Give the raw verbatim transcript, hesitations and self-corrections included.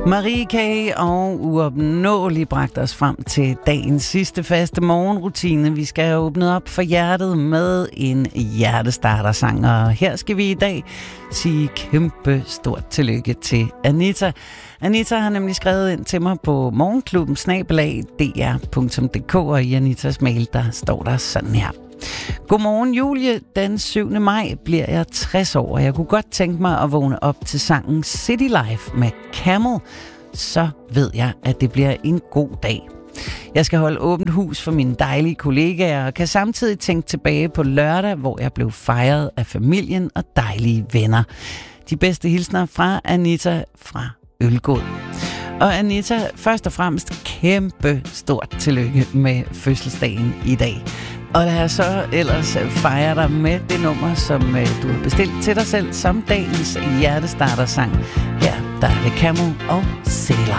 Marie K. og Uopnåelig bragte os frem til dagens sidste faste morgenrutine. Vi skal have åbnet op for hjertet med en hjertestartersang, og her skal vi i dag sige kæmpe stort tillykke til Anita. Anita har nemlig skrevet ind til mig på morgenklubben snabel-a d r punktum d k, og i Anitas mail, der står der sådan her. Godmorgen Julie, den syvende maj bliver jeg tres år, og jeg kunne godt tænke mig at vågne op til sangen City Life med Camel. Så ved jeg, at det bliver en god dag. Jeg skal holde åbent hus for mine dejlige kollegaer, og kan samtidig tænke tilbage på lørdag, hvor jeg blev fejret af familien og dejlige venner. De bedste hilsner fra Anita fra Ølgod. Og Anita, først og fremmest kæmpe stort tillykke med fødselsdagen i dag. Og lad os så ellers fejre dig med det nummer, som du har bestilt til dig selv som dagens hjertestartersang. Her der er det Camel og City Life.